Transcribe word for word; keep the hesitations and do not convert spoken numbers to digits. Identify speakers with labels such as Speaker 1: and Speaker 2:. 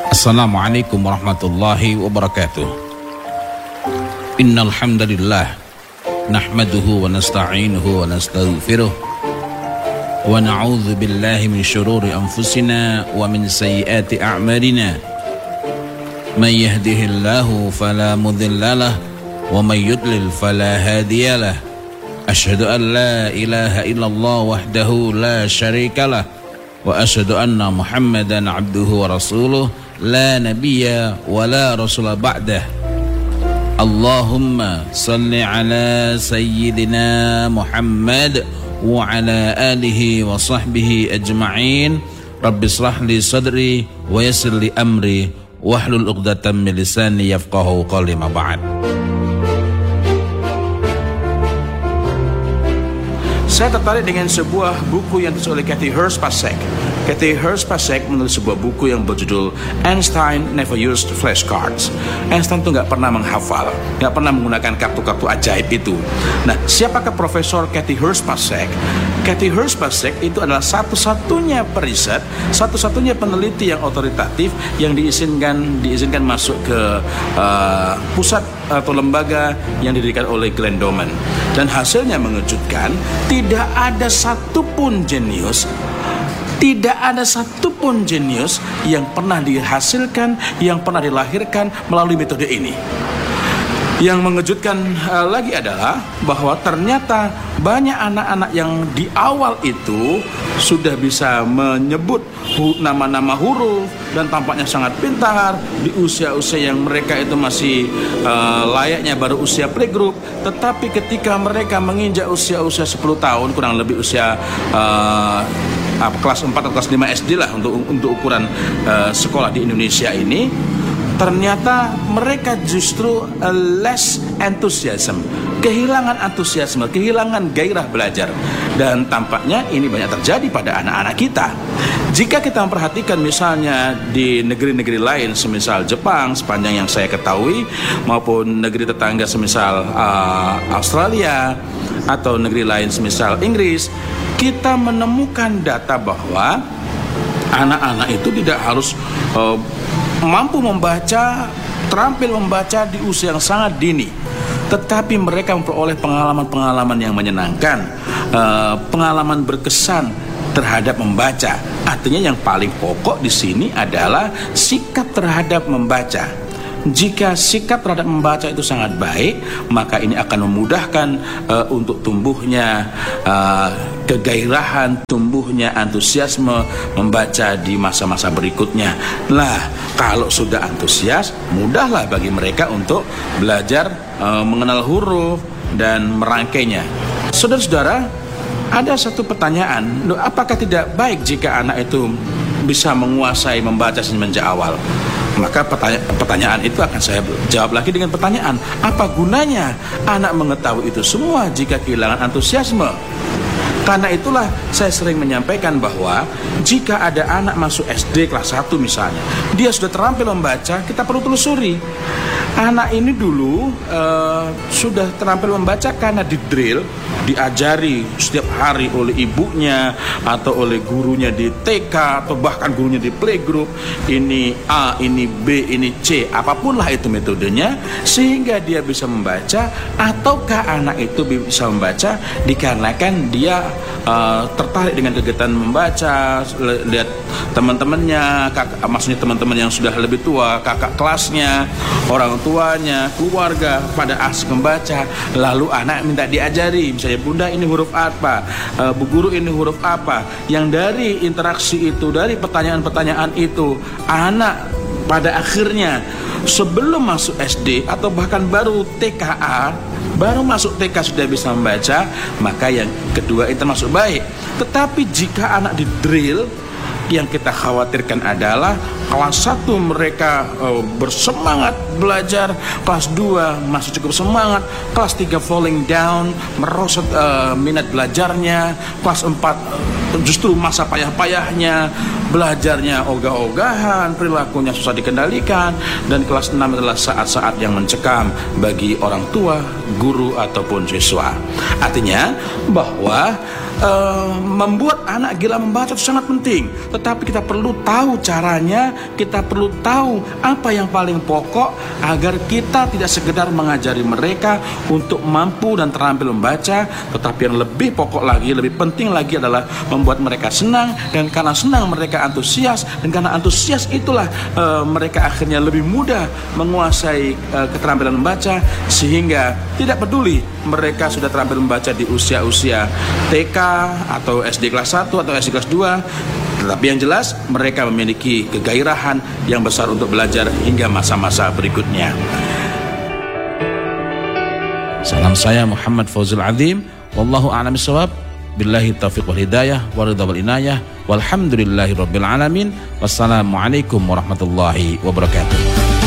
Speaker 1: Assalamualaikum warahmatullahi wabarakatuh. Innal hamdalillah nahmaduhu wa nasta'inuhu wa nastaghfiruh wa na'udzu billahi min shururi anfusina wa min sayyiati a'malina. May yahdihillahu fala mudhillalah wa may yudlil fala hadiyalah. Asyhadu an la ilaha illallah wahdahu la syarikalah wa asyhadu anna Muhammadan abduhu wa rasuluh la nabiyya wa la rasula ba'dah. Allahumma salli ala sayyidina Muhammad wa ala alihi wa sahbihi ajma'in. Rabbi shrah li sadri wa yassir li amri wahlul 'uqdatam min lisani yafqahu qawli ma ba'd.
Speaker 2: Saya tertarik dengan sebuah buku yang ditulis oleh Kathy Hurst-Pasek. Kathy Hurst-Pasek menulis sebuah buku yang berjudul Einstein Never Used Flashcards. Einstein itu nggak pernah menghafal, nggak pernah menggunakan kartu-kartu ajaib itu. Nah, siapakah Profesor Kathy Hurst-Pasek? Kathy Hurst-Pasek itu adalah satu-satunya periset, satu-satunya peneliti yang otoritatif yang diizinkan diizinkan masuk ke uh, pusat atau lembaga yang didirikan oleh Glenn Doman. Dan hasilnya mengejutkan. Tidak ada satupun jenius, tidak ada satupun jenius yang pernah dihasilkan, yang pernah dilahirkan melalui metode ini. Yang mengejutkan uh, lagi adalah bahwa ternyata banyak anak-anak yang di awal itu sudah bisa menyebut hu- nama-nama huruf dan tampaknya sangat pintar di usia-usia yang mereka itu masih uh, layaknya baru usia playgroup. Tetapi ketika mereka menginjak usia-usia sepuluh tahun, kurang lebih usia uh, kelas empat atau kelas lima S D lah untuk untuk ukuran uh, sekolah di Indonesia ini, ternyata mereka justru uh, less enthusiasm, kehilangan antusiasme, kehilangan gairah belajar. Dan tampaknya ini banyak terjadi pada anak-anak kita. Jika kita memperhatikan misalnya di negeri-negeri lain semisal Jepang sepanjang yang saya ketahui, maupun negeri tetangga semisal uh, Australia atau negeri lain semisal Inggris, kita menemukan data bahwa anak-anak itu tidak harus uh, mampu membaca, terampil membaca di usia yang sangat dini, tetapi mereka memperoleh pengalaman-pengalaman yang menyenangkan, uh, pengalaman berkesan terhadap membaca. Artinya yang paling pokok di sini adalah sikap terhadap membaca. Jika sikap terhadap membaca itu sangat baik, maka ini akan memudahkan uh, untuk tumbuhnya uh, kegairahan, tumbuhnya antusiasme membaca di masa-masa berikutnya. Nah, kalau sudah antusias, mudahlah bagi mereka untuk belajar uh, mengenal huruf dan merangkainya. Saudara-saudara, ada satu pertanyaan, apakah tidak baik jika anak itu bisa menguasai membaca semenjak awal? Maka pertanya- pertanyaan itu akan saya jawab lagi dengan pertanyaan, apa gunanya anak mengetahui itu semua jika kehilangan antusiasme? Karena itulah saya sering menyampaikan bahwa jika ada anak masuk S D kelas satu misalnya, dia sudah terampil membaca, kita perlu telusuri. Anak ini dulu uh, sudah terampil membaca karena di drill, diajari setiap hari oleh ibunya atau oleh gurunya di T K atau bahkan gurunya di playgroup. Ini A, ini B, ini C, apapun lah itu metodenya, sehingga dia bisa membaca. Ataukah anak itu bisa membaca dikarenakan dia uh, tertarik dengan kegiatan membaca, lihat teman-temannya, kakak, maksudnya teman-teman yang sudah lebih tua, kakak kelasnya, orang tuanya, keluarga pada asik membaca, lalu anak minta diajari, misalnya bunda ini huruf apa, e, bu guru ini huruf apa. Yang dari interaksi itu, dari pertanyaan-pertanyaan itu, anak pada akhirnya sebelum masuk S D atau bahkan baru T K A, baru masuk T K sudah bisa membaca, maka yang kedua itu termasuk baik. Tetapi jika anak di drill, yang kita khawatirkan adalah kelas satu mereka uh, bersemangat belajar, kelas dua masih cukup semangat, kelas tiga falling down, merosot uh, minat belajarnya, kelas empat justru masa payah-payahnya, belajarnya ogah-ogahan, perilakunya susah dikendalikan, dan kelas enam adalah saat-saat yang mencekam bagi orang tua, guru ataupun siswa. Artinya bahwa uh, membuat anak gila membaca itu sangat penting, tetapi kita perlu tahu caranya, kita perlu tahu apa yang paling pokok agar kita tidak sekedar mengajari mereka untuk mampu dan terampil membaca, tetapi yang lebih pokok lagi, lebih penting lagi adalah membuat mereka senang, dan karena senang mereka antusias, dan karena antusias itulah uh, mereka akhirnya lebih mudah menguasai uh, keterampilan membaca, sehingga tidak peduli mereka sudah terampil membaca di usia-usia T K atau S D kelas satu atau S D kelas dua, tetapi yang jelas mereka memiliki kegairahan yang besar untuk belajar hingga masa-masa berikutnya.
Speaker 1: Salam saya Muhammad Fauzul Azim, wallahu a'lam bishawab, billahi taufiq wal hidayah, waridha wal inayah, walhamdulillahi rabbil alamin, wassalamualaikum warahmatullahi wabarakatuh.